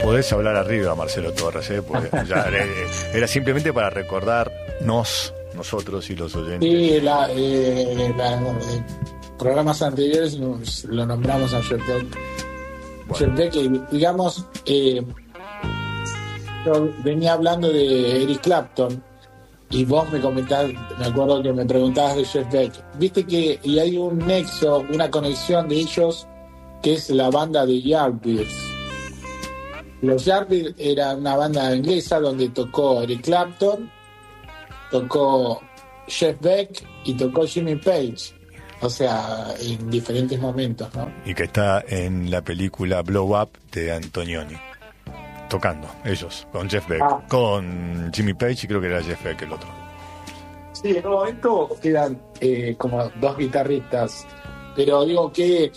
podés hablar arriba, Marcelo Torres, porque ya era simplemente para recordarnos, nosotros y los oyentes. Sí, programas anteriores lo nombramos a Jeff Beck. Bueno. Jeff Beck, digamos, yo venía hablando de Eric Clapton y vos me acuerdo que me preguntabas de Jeff Beck. Viste que y hay un nexo, una conexión de ellos, que es la banda de Yardbirds. Los Yardbirds era una banda inglesa donde tocó Eric Clapton, tocó Jeff Beck y tocó Jimmy Page. O sea, en diferentes momentos, ¿no? Y que está en la película Blow Up de Antonioni, tocando ellos, con Jeff Beck, con Jimmy Page, y creo que era Jeff Beck el otro. Sí, en un momento quedan como dos guitarristas, pero digo que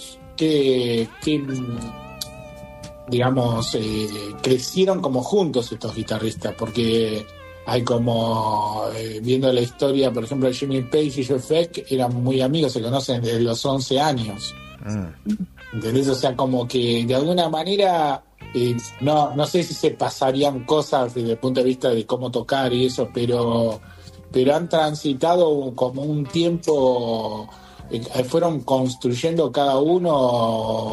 digamos, crecieron como juntos estos guitarristas, porque hay como, viendo la historia, por ejemplo, Jimmy Page y Jeff Beck eran muy amigos, se conocen desde los 11 años. ¿Entendés? O sea, como que de alguna manera, no sé si se pasarían cosas desde el punto de vista de cómo tocar y eso, pero han transitado como un tiempo, fueron construyendo cada uno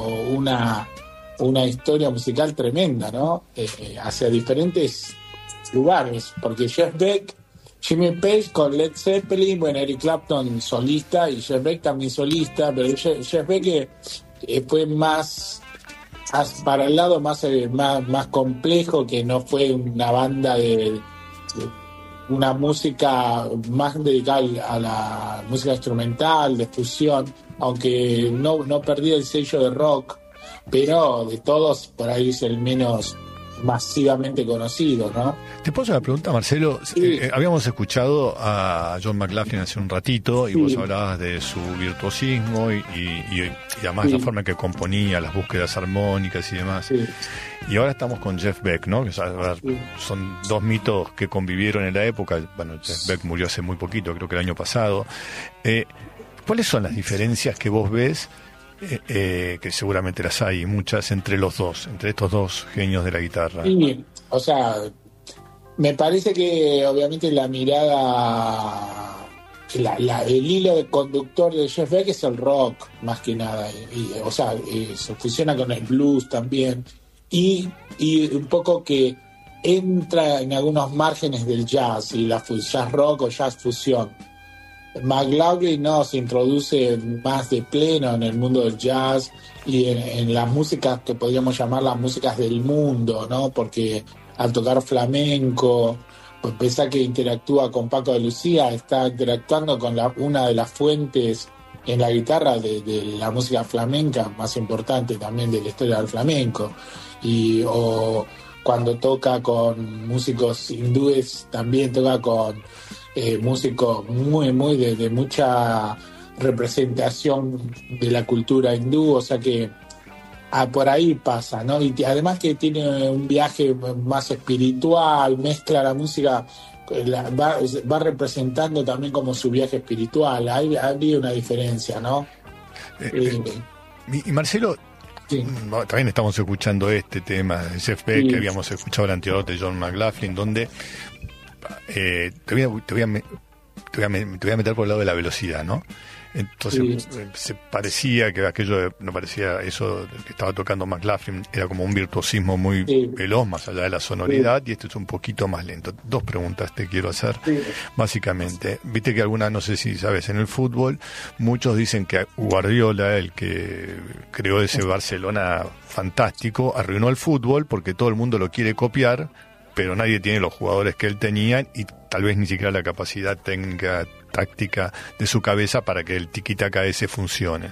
una historia musical tremenda, ¿no? Hacia diferentes lugares, porque Jeff Beck, Jimmy Page con Led Zeppelin, bueno, Eric Clapton solista y Jeff Beck también solista, pero Jeff Beck fue más para el lado más complejo, que no fue una banda de una música más dedicada a la música instrumental, de fusión, aunque no perdió el sello de rock, pero de todos por ahí es el menos masivamente conocido, ¿no? Te puedo hacer una pregunta, Marcelo. Sí. Habíamos escuchado a John McLaughlin hace un ratito y sí, vos hablabas de su virtuosismo y además la forma en que componía, las búsquedas armónicas y demás. Sí. Y ahora estamos con Jeff Beck, ¿no? Son dos mitos que convivieron en la época. Bueno, Jeff Beck murió hace muy poquito, creo que el año pasado. ¿Cuáles son las diferencias que vos ves? Que seguramente las hay muchas entre estos dos genios de la guitarra. Sí, o sea, me parece que obviamente la mirada, el hilo de conductor de Jeff Beck es el rock, más que nada, o sea, se fusiona con el blues también, y un poco que entra en algunos márgenes del jazz, y jazz rock o jazz fusión. McLaughlin se introduce más de pleno en el mundo del jazz y en las músicas que podríamos llamar las músicas del mundo, ¿no? Porque al tocar flamenco, pues pensá que interactúa con Paco de Lucía, está interactuando con una de las fuentes en la guitarra de la música flamenca más importante también de la historia del flamenco, o cuando toca con músicos hindúes también toca con músicos muy de mucha representación de la cultura hindú, o sea que por ahí pasa, ¿no? Y además que tiene un viaje más espiritual, mezcla la música, va representando también como su viaje espiritual, había una diferencia, ¿no? Y Marcelo, sí, también estamos escuchando este tema de Jeff Beck, sí, que habíamos escuchado el anterior de John McLaughlin, donde te voy a meter por el lado de la velocidad, ¿no? Entonces sí, se parecía que no parecía eso que estaba tocando McLaughlin, era como un virtuosismo muy veloz, más allá de la sonoridad, y esto es un poquito más lento. Dos preguntas te quiero hacer, básicamente. Viste que no sé si sabes, en el fútbol muchos dicen que Guardiola, el que creó ese Barcelona fantástico, arruinó el fútbol porque todo el mundo lo quiere copiar, pero nadie tiene los jugadores que él tenía y tal vez ni siquiera la capacidad técnica, táctica de su cabeza para que el tiki-taka ese funcione.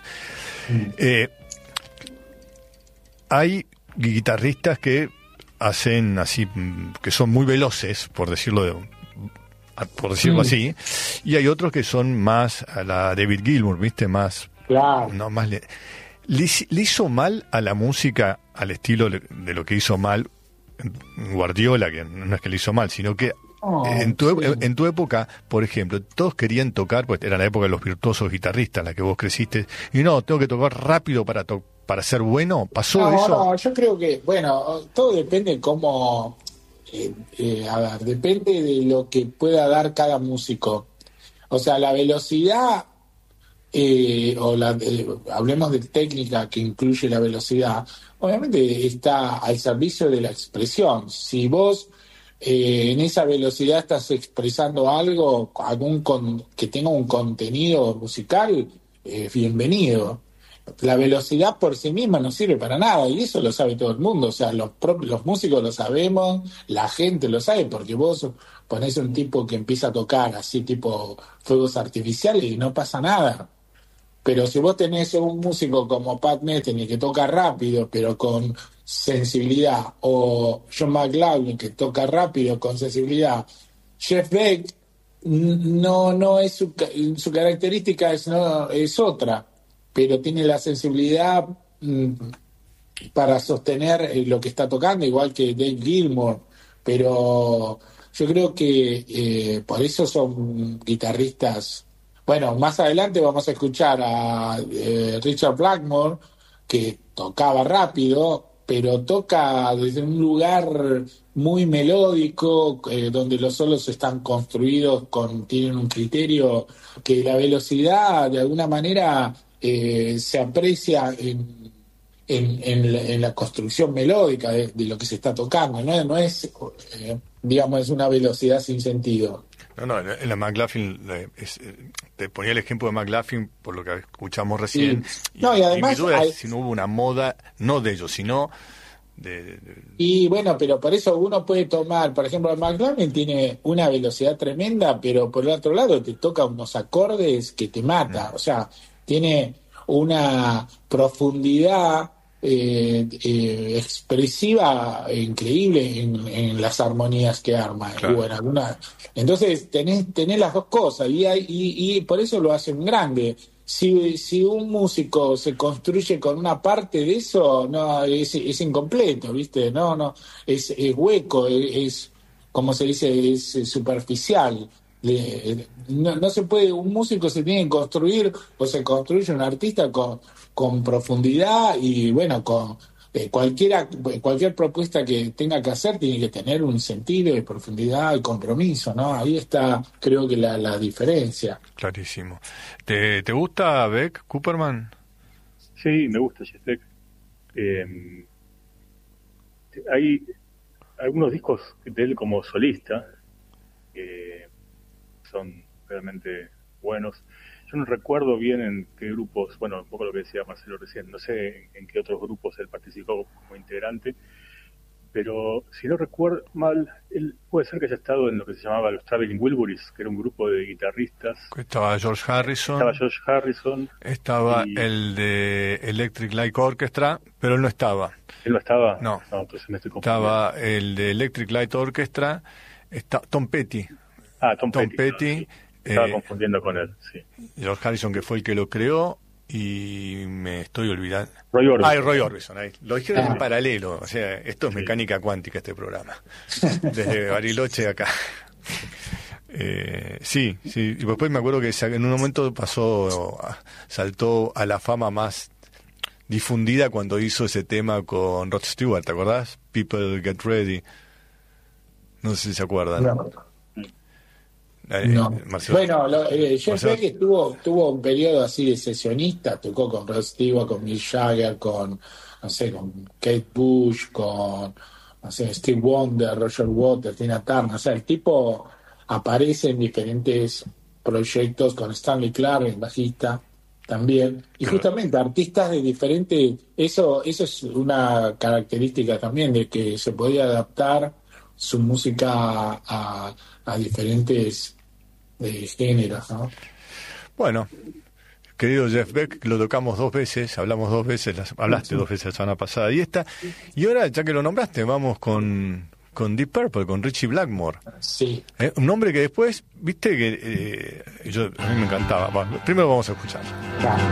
Hay guitarristas que hacen así, que son muy veloces, por decirlo así, y hay otros que son más a la David Gilmour, ¿viste? Más... Claro. No, más le hizo mal a la música, al estilo de lo que hizo mal Guardiola, que no es que le hizo mal, sino que en tu época, por ejemplo, todos querían tocar, pues era la época de los virtuosos guitarristas, la que vos creciste, y tengo que tocar rápido para para ser bueno? ¿Pasó No, eso? no, yo creo que, bueno, todo depende cómo, a ver, depende de lo que pueda dar cada músico. O sea, la velocidad, hablemos de técnica que incluye la velocidad, obviamente está al servicio de la expresión. Si vos en esa velocidad estás expresando algo, que tenga un contenido musical, bienvenido. La velocidad por sí misma no sirve para nada y eso lo sabe todo el mundo. O sea, los músicos lo sabemos, la gente lo sabe, porque vos ponés un tipo que empieza a tocar así tipo fuegos artificiales y no pasa nada. Pero si vos tenés un músico como Pat Metheny que toca rápido pero con sensibilidad, o John McLaughlin que toca rápido con sensibilidad, Jeff Beck no es su característica es otra, pero tiene la sensibilidad para sostener lo que está tocando, igual que Dave Gilmour, pero yo creo que por eso son guitarristas. Bueno, más adelante vamos a escuchar a Richard Blackmore, que tocaba rápido, pero toca desde un lugar muy melódico, donde los solos están construidos tienen un criterio que la velocidad de alguna manera se aprecia en la construcción melódica de lo que se está tocando, no es, digamos, es una velocidad sin sentido. No, en la McLaughlin, te ponía el ejemplo de McLaughlin por lo que escuchamos recién. Sí. No, y además mi duda es si no hubo una moda, no de ellos, sino de... Y bueno, pero por eso uno puede tomar, por ejemplo, McLaughlin tiene una velocidad tremenda, pero por el otro lado te toca unos acordes que te mata. O sea, tiene una profundidad expresiva increíble en las armonías que arma. Claro. Bueno, entonces tenés las dos cosas y por eso lo hacen grande. Si un músico se construye con una parte de eso, no es incompleto, ¿viste? No, es hueco, es como se dice, es superficial. No se puede, un músico se tiene que construir, o se construye un artista con profundidad y bueno, con cualquier propuesta que tenga que hacer tiene que tener un sentido de profundidad y compromiso, ¿no? Ahí está, creo que la diferencia. Clarísimo. ¿Te gusta Beck, Cooperman? Sí, me gusta Jeff Beck. Hay algunos discos de él como solista que son realmente buenos. Yo no recuerdo bien en qué grupos, bueno, un poco lo que decía Marcelo recién, no sé en qué otros grupos él participó como integrante, pero si no recuerdo mal, él puede ser que haya estado en lo que se llamaba los Traveling Wilburys, que era un grupo de guitarristas. Estaba George Harrison. Estaba el de Electric Light Orchestra, pero él no estaba. ¿Él no estaba? No, entonces me estoy confundiendo. Estaba el de Electric Light Orchestra, Tom Petty. Tom Petty. Sí. Estaba confundiendo con él, sí. George Harrison, que fue el que lo creó, y me estoy olvidando. Roy Orbison. Roy Orbison, ahí. Lo dijeron en paralelo, o sea, esto es mecánica cuántica, este programa. Desde Bariloche acá. Sí, y después me acuerdo que en un momento saltó a la fama más difundida cuando hizo ese tema con Rod Stewart, ¿te acordás? People Get Ready. No sé si se acuerdan. No. Bueno, Jeff Beck tuvo un periodo así de sesionista, tocó con Rod Stewart, con Mick Jagger, con Kate Bush, con Steve Wonder, Roger Waters, Tina Turner. O sea, el tipo aparece en diferentes proyectos con Stanley Clarke, el bajista, también. Y justamente artistas de diferentes... Eso es una característica también, de que se podía adaptar su música a diferentes géneros, ¿no? Bueno, querido Jeff Beck, lo tocamos 2 veces, hablamos 2 veces, hablaste 2 veces la semana pasada y ahora, ya que lo nombraste, vamos con Deep Purple, con Richie Blackmore. Sí. Un nombre que después, viste que a mí me encantaba. Bueno, primero vamos a escuchar. Claro.